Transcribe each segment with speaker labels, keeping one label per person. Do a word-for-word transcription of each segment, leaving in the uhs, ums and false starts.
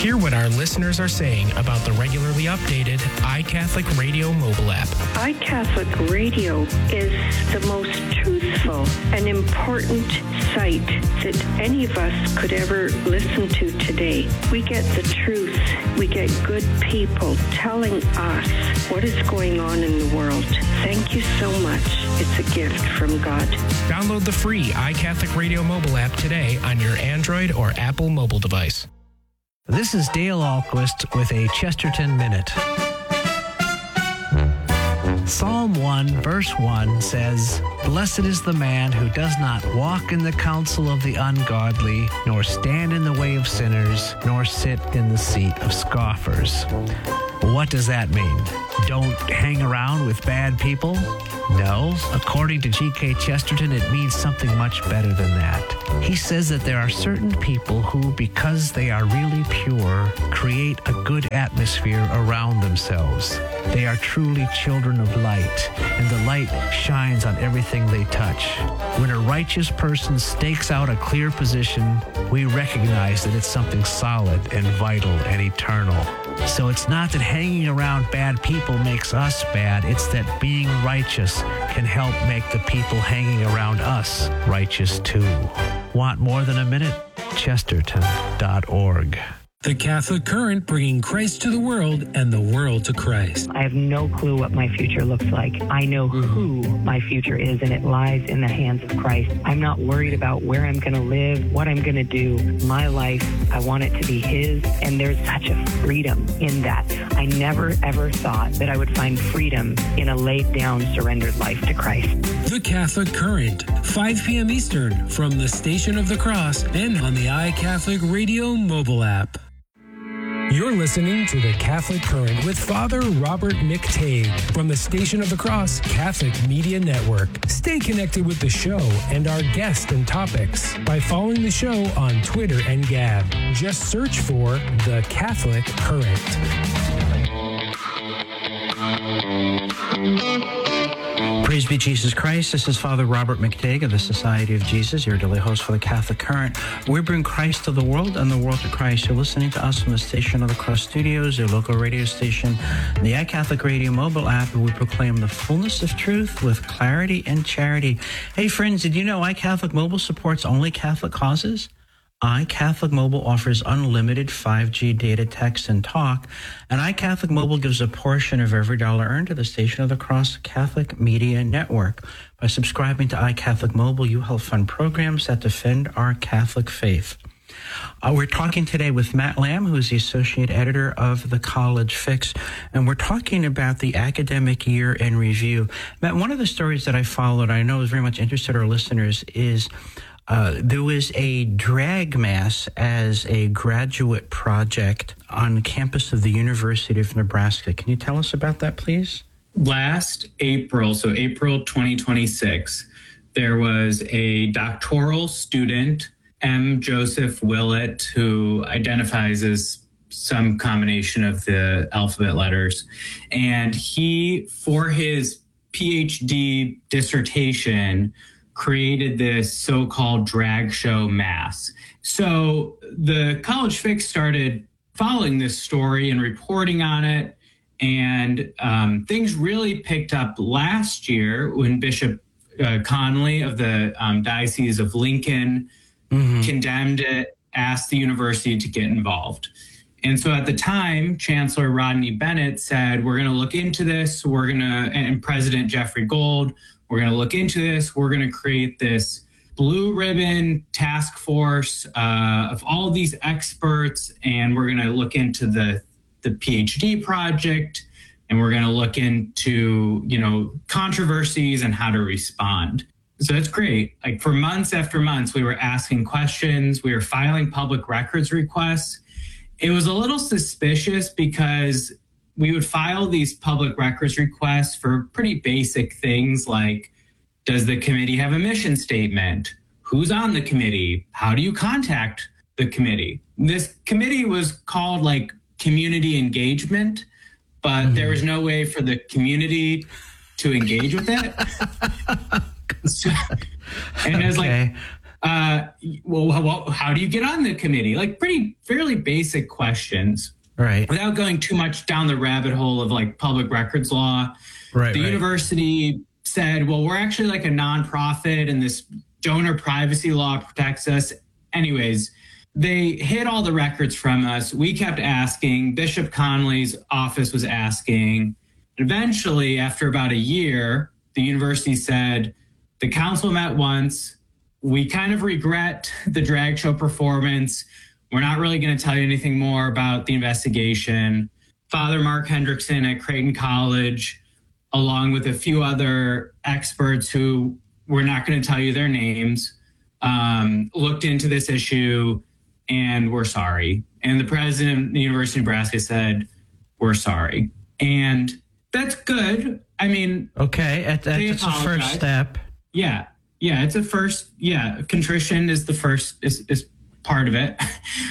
Speaker 1: Hear what our listeners are saying about the regularly updated iCatholic Radio mobile app.
Speaker 2: iCatholic Radio is the most truthful and important site that any of us could ever listen to today. We get the truth. We get good people telling us what is going on in the world. Thank you so much. It's a gift from God.
Speaker 1: Download the free iCatholic Radio mobile app today on your Android or Apple mobile device.
Speaker 3: This is Dale Ahlquist with a Chesterton Minute. Psalm one, verse one says, "Blessed is the man who does not walk in the counsel of the ungodly, nor stand in the way of sinners, nor sit in the seat of scoffers." What does that mean? Don't hang around with bad people? No. According to G K Chesterton, it means something much better than that. He says that there are certain people who, because they are really pure, create a good atmosphere around themselves. They are truly children of light, and the light shines on everything they touch. When a righteous person stakes out a clear position, we recognize that it's something solid and vital and eternal. So it's not that hanging around bad people makes us bad, it's that being righteous can help make the people hanging around us righteous too. Want more than a minute? Chesterton dot org.
Speaker 4: The Catholic Current, bringing Christ to the world and the world to Christ.
Speaker 5: I have no clue what my future looks like. I know who my future is, and it lies in the hands of Christ. I'm not worried about where I'm going to live, what I'm going to do. My life, I want it to be His, and there's such a freedom in that. I never, ever thought that I would find freedom in a laid-down, surrendered life to Christ.
Speaker 4: The Catholic Current, five p.m. Eastern, from the Station of the Cross and on the iCatholic Radio mobile app. You're listening to the Catholic Current with Father Robert McTague from the Station of the Cross Catholic Media Network. Stay connected with the show and our guests and topics by following the show on Twitter and Gab. Just search for the Catholic Current.
Speaker 6: Praise be Jesus Christ. This is Father Robert McTague of the Society of Jesus, your daily host for the Catholic Current. We bring Christ to the world and the world to Christ. You're listening to us from the Station of the Cross Studios, your local radio station, the iCatholic Radio mobile app, and we proclaim the fullness of truth with clarity and charity. Hey friends, did you know iCatholic Mobile supports only Catholic causes? iCatholic Mobile offers unlimited five G data, text, and talk, and iCatholic Mobile gives a portion of every dollar earned to the Station of the Cross Catholic Media Network. By subscribing to iCatholic Mobile, you help fund programs that defend our Catholic faith. Uh, we're talking today with Matt Lamb, who is the Associate Editor of The College Fix, and we're talking about the academic year in review. Matt, one of the stories that I followed, I know is very much interested our listeners, is Uh, there was a drag mass as a graduate project on campus of the University of Nebraska. Can you tell us about that, please?
Speaker 7: Last April, so April twenty twenty-six, there was a doctoral student, M. Joseph Willett, who identifies as some combination of the alphabet letters. And he, for his PhD dissertation, created this so-called drag show mass. So the College Fix started following this story and reporting on it, and um, things really picked up last year when Bishop uh, Conley of the um, Diocese of Lincoln mm-hmm. condemned it, asked the university to get involved. And so at the time, Chancellor Rodney Bennett said, we're going to look into this, we're going to, and President Jeffrey Gold, we're going to look into this. We're going to create this blue ribbon task force uh, of all of these experts, and we're going to look into the, the PhD project, and we're going to look into, you know, controversies and how to respond. So that's great. Like for months after months, we were asking questions. We were filing public records requests. It was a little suspicious because we would file these public records requests for pretty basic things like, does the committee have a mission statement? Who's on the committee? How do you contact the committee? This committee was called like community engagement, but mm-hmm. there was no way for the community to engage with it. So, and it was okay. like, uh, well, well, how do you get on the committee? Like pretty, fairly basic questions.
Speaker 6: Right.
Speaker 7: Without going too much down the rabbit hole of like public records law.
Speaker 6: Right.
Speaker 7: The
Speaker 6: right.
Speaker 7: university said, well, we're actually like a nonprofit and this donor privacy law protects us. Anyways, they hid all the records from us. We kept asking. Bishop Connolly's office was asking. Eventually, after about a year, the university said, the council met once. We kind of regret the drag show performance. We're not really going to tell you anything more about the investigation. Father Mark Hendrickson at Creighton College, along with a few other experts who we're not going to tell you their names, um, looked into this issue and we're sorry. And the president of the University of Nebraska said, we're sorry. And that's good. I mean,
Speaker 6: okay, that's a first step.
Speaker 7: Yeah. Yeah. It's a first. Yeah. Contrition is the first, is, is part of it.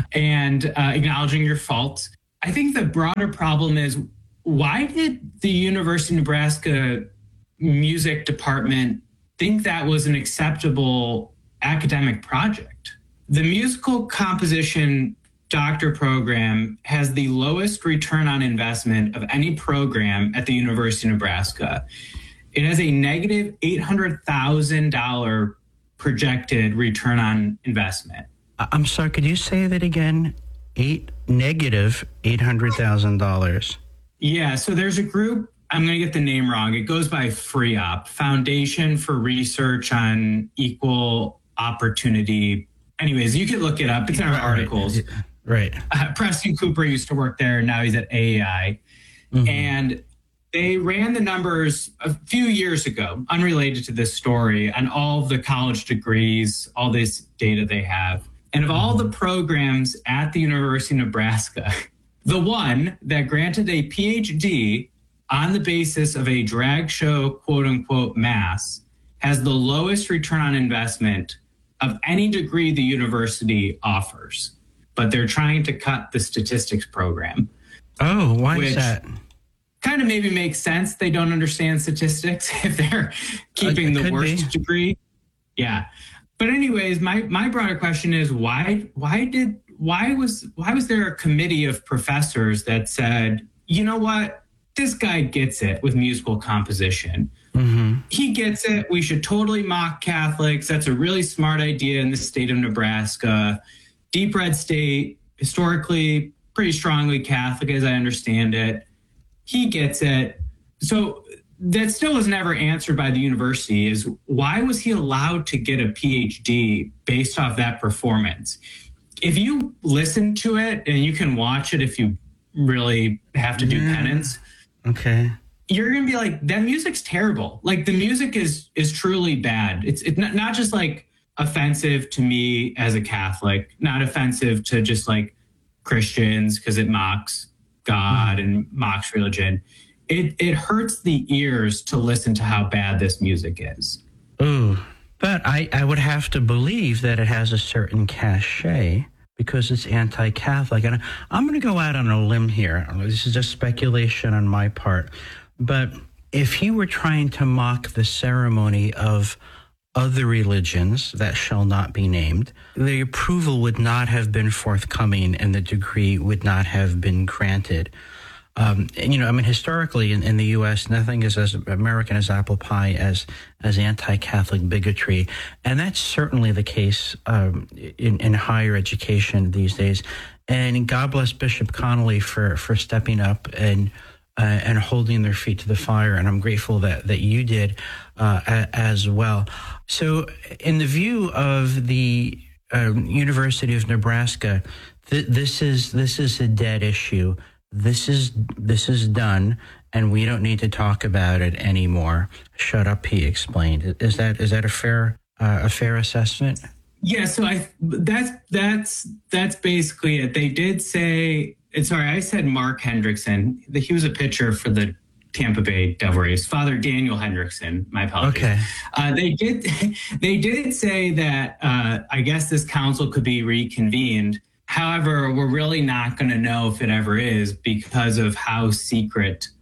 Speaker 7: And uh, acknowledging your faults. I think the broader problem is, why did the University of Nebraska music department think that was an acceptable academic project? The musical composition doctor program has the lowest return on investment of any program at the University of Nebraska. It has a negative eight hundred thousand dollars projected return on investment.
Speaker 6: I'm sorry, could you say that again? Eight negative eight hundred thousand dollars.
Speaker 7: Yeah, so there's a group, I'm going to get the name wrong. It goes by FREOP, Foundation for Research on Equal Opportunity. Anyways, you can look it up. It's in our right, articles.
Speaker 6: Right.
Speaker 7: Uh, Preston Cooper used to work there. Now he's at A A I. Mm-hmm. And they ran the numbers a few years ago, unrelated to this story, on all of the college degrees, all this data they have. And of all the programs at the University of Nebraska, the one that granted a P H D on the basis of a drag show, quote unquote, mass, has the lowest return on investment of any degree the university offers. But they're trying to cut the statistics program.
Speaker 6: Oh, why is that?
Speaker 7: Kind of maybe makes sense. They don't understand statistics if they're keeping uh, the worst be. degree. Yeah. But anyways, my, my broader question is why why did why was why was there a committee of professors that said, you know what, this guy gets it with musical composition. Mm-hmm. He gets it. We should totally mock Catholics. That's a really smart idea in the state of Nebraska. Deep red state, historically pretty strongly Catholic as I understand it. He gets it. So that still was never answered by the university, is why was he allowed to get a P H D based off that performance? If you listen to it, and you can watch it if you really have to do yeah. penance.
Speaker 6: Okay.
Speaker 7: You're going to be like, that music's terrible. Like the music is is truly bad. It's it's not, not just like offensive to me as a Catholic, not offensive to just like Christians because it mocks God and mocks religion. It it hurts the ears to listen to how bad this music is.
Speaker 6: Ooh, but I, I would have to believe that it has a certain cachet because it's anti-Catholic. And I'm going to go out on a limb here. This is just speculation on my part. But if he were trying to mock the ceremony of other religions that shall not be named, the approval would not have been forthcoming and the degree would not have been granted. Um, and, you know, I mean, historically in, in the U S, nothing is as American as apple pie as as anti-Catholic bigotry. And that's certainly the case um, in, in higher education these days. And God bless Bishop Connolly for, for stepping up and uh, and holding their feet to the fire. And I'm grateful that, that you did uh, a, as well. So in the view of the um, University of Nebraska, th- this is this is a dead issue. This is this is done, and we don't need to talk about it anymore. Shut up, he explained. Is that is that a fair uh, a fair assessment?
Speaker 7: Yeah. So I that's that's that's basically it. They did say. Sorry, I said Mark Hendrickson. He was a pitcher for the Tampa Bay Devil Rays. Father Daniel Hendrickson. My apologies. Okay. Uh, they did they did say that uh, I guess this council could be reconvened. However, we're really not going to know if it ever is because of how secret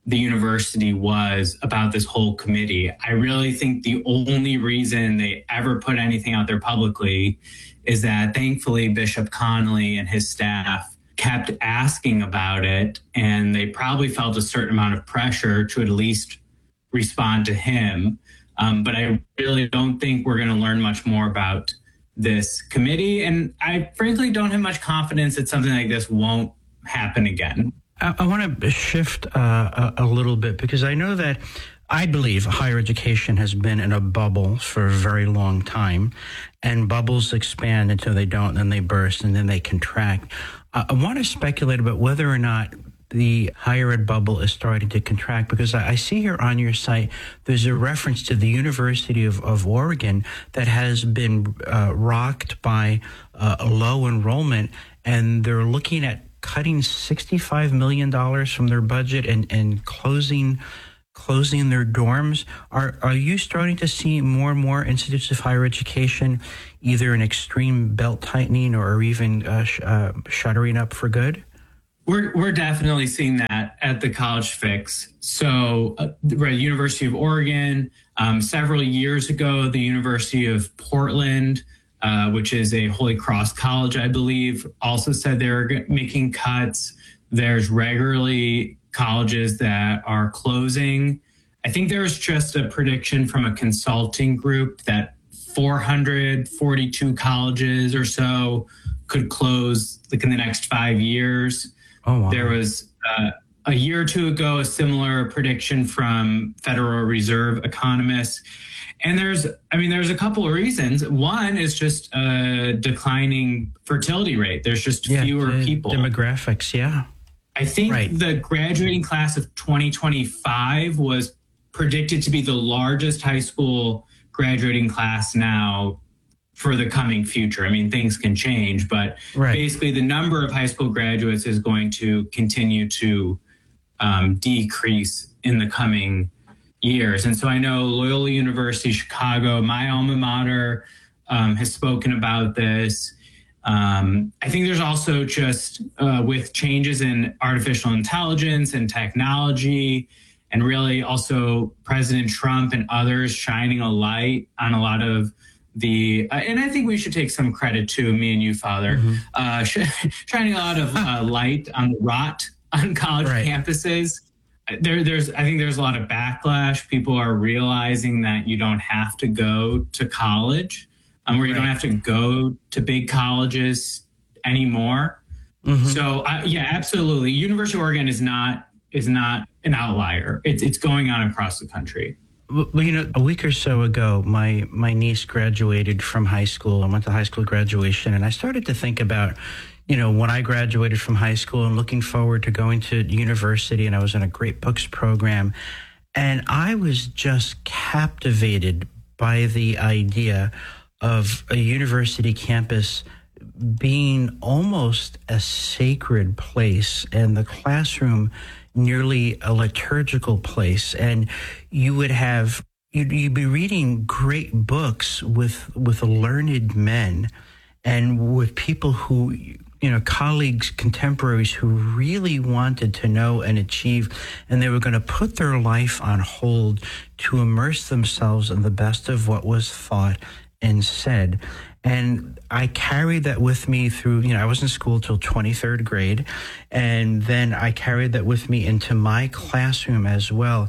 Speaker 7: the university was about this whole committee. I really think the only reason they ever put anything out there publicly is that thankfully Bishop Connolly and his staff kept asking about it, and they probably felt a certain amount of pressure to at least respond to him. Um, but I really don't think we're going to learn much more about this committee. And I frankly don't have much confidence that something like this won't happen again.
Speaker 6: I, I want to shift uh, a, a little bit, because I know that I believe higher education has been in a bubble for a very long time, and bubbles expand until they don't, and then they burst, and then they contract. Uh, I want to speculate about whether or not the higher ed bubble is starting to contract, because I, I see here on your site, there's a reference to the University of, of Oregon that has been uh, rocked by uh, a low enrollment, and they're looking at cutting sixty-five million dollars from their budget and, and closing closing their dorms. Are are you starting to see more and more institutes of higher education either an extreme belt tightening or even uh, sh- uh, shuttering up for good?
Speaker 7: We're we're definitely seeing that at the College Fix. So, uh, the University of Oregon, um, several years ago, the University of Portland, uh, which is a Holy Cross college, I believe, also said they're making cuts. There's regularly colleges that are closing. I think there's just a prediction from a consulting group that four hundred forty-two colleges or so could close like in the next five years.
Speaker 6: Oh, wow.
Speaker 7: There was uh, a year or two ago a similar prediction from Federal Reserve economists. And there's, I mean, there's a couple of reasons. One is just a declining fertility rate. There's just
Speaker 6: yeah,
Speaker 7: fewer
Speaker 6: the
Speaker 7: people.
Speaker 6: Demographics, yeah.
Speaker 7: I think
Speaker 6: right.
Speaker 7: the graduating class of twenty twenty-five was predicted to be the largest high school graduating class now for the coming future. I mean, things can change, but
Speaker 6: right.
Speaker 7: basically the number of high school graduates is going to continue to um, decrease in the coming years. And so I know Loyola University Chicago, my alma mater, um, has spoken about this. Um, I think there's also just uh, with changes in artificial intelligence and technology, and really also President Trump and others shining a light on a lot of the, uh, and I think we should take some credit to me and you, Father, mm-hmm. uh, sh- shining a lot of uh, light on the rot on college right. campuses. There, there's, I think there's a lot of backlash. People are realizing that you don't have to go to college, um, where you right. don't have to go to big colleges anymore. Mm-hmm. So, uh, yeah, absolutely. University of Oregon is not is not an outlier. It's it's going on across the country.
Speaker 6: Well, you know, a week or so ago, my, my niece graduated from high school and went to high school graduation. And I started to think about, you know, when I graduated from high school and looking forward to going to university, and I was in a Great Books program. And I was just captivated by the idea of a university campus being almost a sacred place, and the classroom nearly a liturgical place. And you would have, you'd, you'd be reading great books with, with learned men and with people who, you know, colleagues, contemporaries who really wanted to know and achieve, and they were going to put their life on hold to immerse themselves in the best of what was thought and said. And I carried that with me through, you know, I was in school till twenty-third grade. And then I carried that with me into my classroom as well.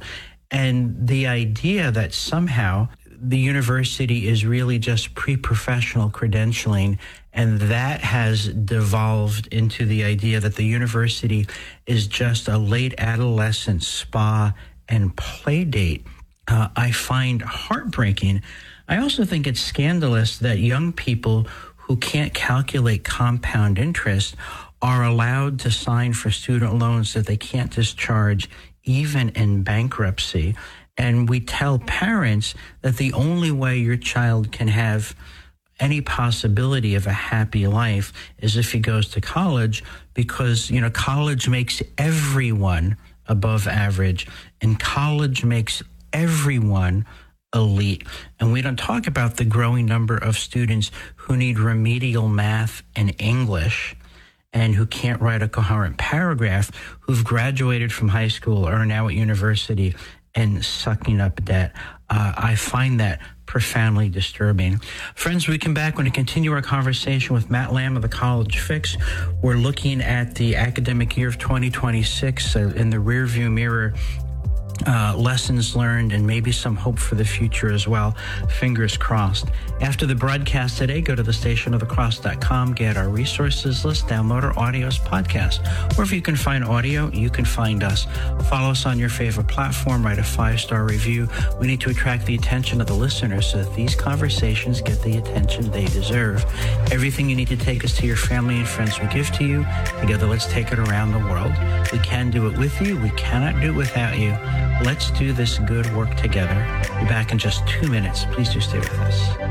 Speaker 6: And the idea that somehow the university is really just pre-professional credentialing, and that has devolved into the idea that the university is just a late adolescent spa and play date, uh, I find heartbreaking. I also think it's scandalous that young people who can't calculate compound interest are allowed to sign for student loans that they can't discharge even in bankruptcy. And we tell parents that the only way your child can have any possibility of a happy life is if he goes to college, because, you know, college makes everyone above average, and college makes everyone elite. And we don't talk about the growing number of students who need remedial math and English. and who can't write a coherent paragraph, who've graduated from high school or are now at university and sucking up debt. Uh, I find that profoundly disturbing. Friends, we come back. We're going to continue our conversation with Matt Lamb of the College Fix. We're looking at the academic year of twenty twenty-six uh, in the rearview mirror. Uh, lessons learned and maybe some hope for the future as well. Fingers crossed. After the broadcast today, go to the station of the cross dot com, get our resources list, download our audios podcast. Wherever you can find audio, you can find us. Follow us on your favorite platform, write a five-star review. We need to attract the attention of the listeners so that these conversations get the attention they deserve. Everything you need to take us to your family and friends we give to you. Together, let's take it around the world. We can do it with you. We cannot do it without you. Let's do this good work together. Be back in just two minutes. Please do stay with us.